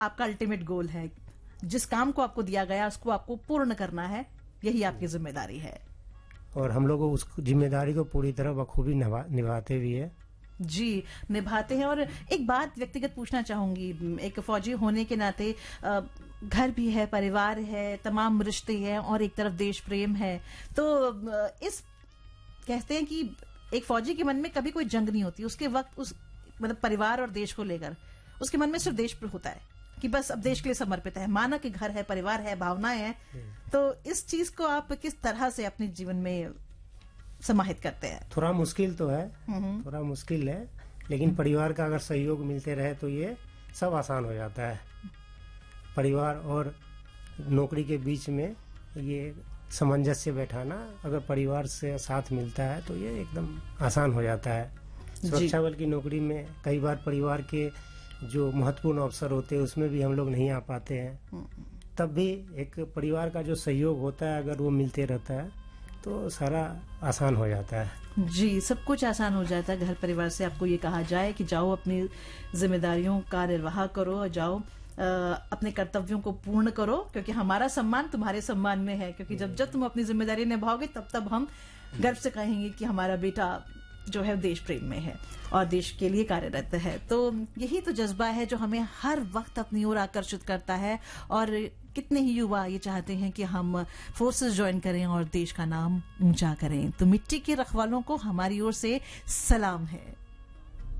आपका ultimate goal है, जिस काम को आपको दिया गया उसको आपको पूर्ण करना है, यही आपकी जिम्मेदारी है। और हम लोग उस जिम्मेदारी को पूरी तरह बखूबी निभाते भी है जी, निभाते हैं। और एक बात व्यक्तिगत पूछना चाहूंगी, एक फौजी होने के नाते घर भी है, परिवार है, तमाम रिश्ते हैं और एक तरफ देश प्रेम है, तो इस कहते हैं कि एक फौजी के मन में कभी कोई जंग नहीं होती, उसके वक्त उस मतलब परिवार और देश को लेकर उसके मन में सिर्फ देश होता है कि बस अब देश के लिए समर्पित है, माना कि घर है, परिवार है, भावनाएं हैं। तो इस चीज को आप किस तरह से अपने जीवन में समाहित करते हैं? थोड़ा मुश्किल तो है, थोड़ा मुश्किल है, लेकिन परिवार का अगर सहयोग मिलते रहे तो ये सब आसान हो जाता है। परिवार और नौकरी के बीच में ये सामंजस्य बैठाना, अगर परिवार से साथ मिलता है तो ये एकदम आसान हो जाता है। सुरक्षा बल की नौकरी में कई बार परिवार के जो महत्वपूर्ण अवसर होते हैं उसमें भी हम लोग नहीं आ पाते हैं, तब भी एक परिवार का जो सहयोग होता है अगर वो मिलते रहता है तो सारा आसान हो जाता है। जी, सब कुछ आसान हो जाता है। घर परिवार से आपको ये कहा जाए कि जाओ अपनी जिम्मेदारियों का निर्वाह करो और जाओ अपने कर्तव्यों को पूर्ण करो, क्योंकि हमारा सम्मान तुम्हारे सम्मान में है, क्योंकि जब जब तुम अपनी जिम्मेदारी निभाओगे तब तब हम गर्व से कहेंगे कि हमारा बेटा जो है देश प्रेम में है और देश के लिए कार्यरत है। तो यही तो जज्बा है जो हमें हर वक्त अपनी ओर आकर्षित करता है, और कितने ही युवा ये चाहते हैं कि हम फोर्सेस ज्वाइन करें और देश का नाम ऊंचा करें। तो मिट्टी के रखवालों को हमारी ओर से सलाम है।